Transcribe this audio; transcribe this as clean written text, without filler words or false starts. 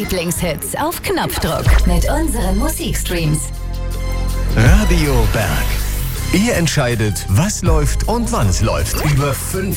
Lieblingshits auf Knopfdruck mit unseren Musikstreams. Radio Berg. Ihr entscheidet, was läuft und wann es läuft. Über 5